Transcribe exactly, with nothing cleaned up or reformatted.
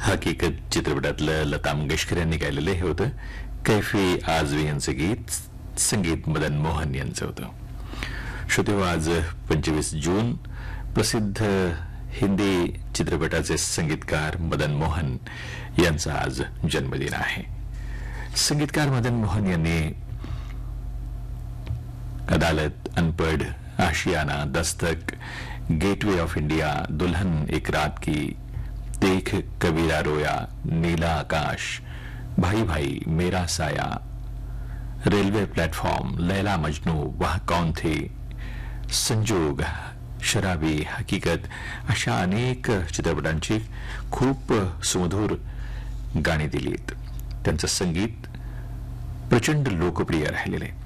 हकीकत चित्रपटातलं लता मंगेशकर यांनी गायलेलं हे होतं. कैफी आजवी यांचं गीत, संगीत मदन मोहन यांचं होतं. श्रोतेहो, आज पंचवीस जून प्रसिद्ध हिंदी चित्रपटाचे संगीतकार मदन मोहन यांचा आज जन्मदिन आहे. संगीतकार मदन मोहन यांनी अदालत, अनपढ़, Ashiana, Dastak, gateway of India, दुल्हन एक रात की, देख कबीरा रोया, नीला आकाश, भाई भाई, मेरा साया, रेलवे प्लेटफॉर्म, लैला मजनू, वह कौन थे, संजोग, शराबी, हकीकत अशा अनेक चित्रपटांची खूप सुमधुर गाणी दिली आहेत. त्यांचं संगीत प्रचंड लोकप्रिय राहिलेले.